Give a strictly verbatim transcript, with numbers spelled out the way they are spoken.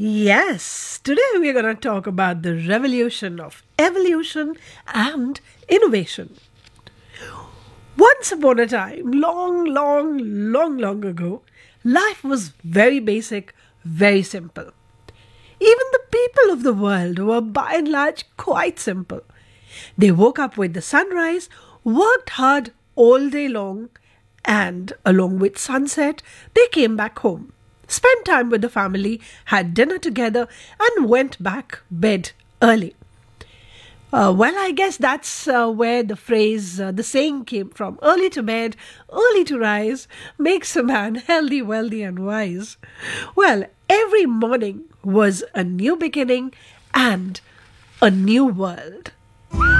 Yes, today we're going to talk about the revolution of evolution and innovation. Once upon a time, long, long, long, long ago, life was very basic, very simple. Even the people of the world were by and large quite simple. They woke up with the sunrise, worked hard all day long, and along with sunset, they came back home, spent time with the family, had dinner together, and went back bed early. Uh, well, I guess that's uh, where the phrase, uh, the saying came from. Early to bed, early to rise, makes a man healthy, wealthy, and wise. Well, every morning was a new beginning and a new world.